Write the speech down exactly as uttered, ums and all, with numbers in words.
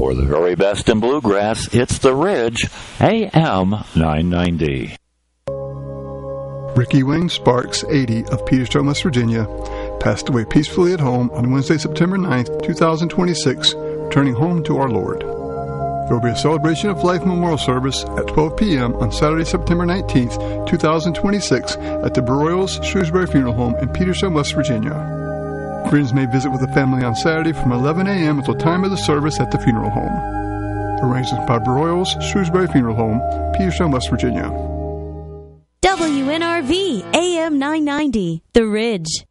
For the very best in bluegrass, it's The Ridge, A M nine ninety. Ricky Wayne Sparks, eighty, of Peterstown, West Virginia, passed away peacefully at home on Wednesday, September ninth, twenty twenty-six, returning home to our Lord. There will be a celebration of life memorial service at twelve p.m. on Saturday, September nineteenth, twenty twenty-six, at the Broyles Shrewsbury Funeral Home in Peterstown, West Virginia. Friends may visit with the family on Saturday from eleven a.m. until time of the service at the funeral home. Arrangements by Broyles Shrewsbury Funeral Home, Peterstown, West Virginia. W N R V, A M nine ninety, The Ridge.